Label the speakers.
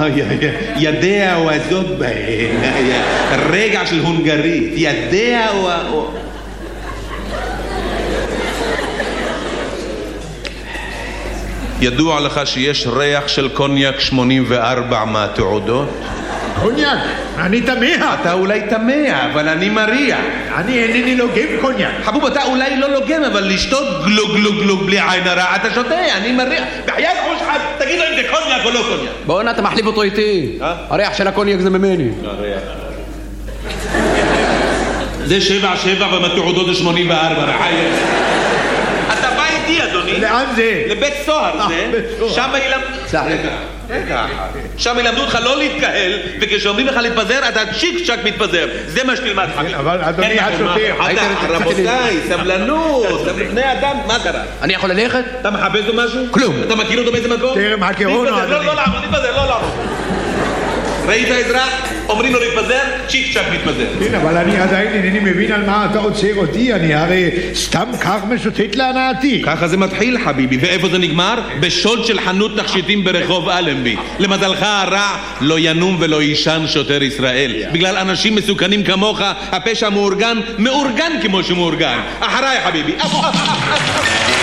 Speaker 1: ידע או הזאת בהם, רגע של הונגרית, ידע או... ידוע לך שיש ריח של קוניאק 84 מהתעודות?
Speaker 2: קוניאק? אני תמה.
Speaker 1: אתה אולי תמה, אבל אני מריח.
Speaker 2: אני אינני לוגם קוניאק.
Speaker 1: חבוב, אתה אולי לא לוגם, אבל לשתות גלוג גלוג גלוג בלי עין הרע, אתה שותה, אני מריח. בחיית חוש חד, תגיד לו אם זה קוניאק או לא קוניאק.
Speaker 3: בוא אתה מחליף אותו איתי. הריח של הקוניאק זה ממני.
Speaker 1: זה 77 ומהתעודות זה 84, רחייך. אתה בא איתי, אדוני.
Speaker 2: לאן זה?
Speaker 1: לבית סוהר זה. שם ילמדו... רגע, שם ילמדו אותך לא להתקהל, וכשאומרים לך להתפזר, אתה צ'יק צ'ק מתפזר. זה מה שתלמד, חביב.
Speaker 2: אבל אדוני השוטר...
Speaker 1: רבותיי, סבלנות, בני אדם, מה קרה?
Speaker 3: אני יכול ללכת?
Speaker 1: אתה מחפש לו משהו?
Speaker 3: כלום.
Speaker 1: אתה מכיר אותו באיזה מקום?
Speaker 2: טרם הכירונו, אדוני.
Speaker 1: לא לעמוד, להתפזר, לא לעמוד. ראית אזרח? אומרים לו להתפזר, צ'יק צ'ק מתפזר.
Speaker 2: כן, אבל אני עדיין אינני מבין על מה אתה עוצר אותי, אני הרי סתם כך משוטט להנאתי.
Speaker 1: ככה זה מתחיל, חביבי, ואיפה זה נגמר? בשוד של חנות תכשיטים ברחוב אלנבי. למזלך הרע, לא ינום ולא יישן שוטר ישראל. בגלל אנשים מסוכנים כמוך, הפשע מאורגן כמו שמאורגן. אחריי, חביבי.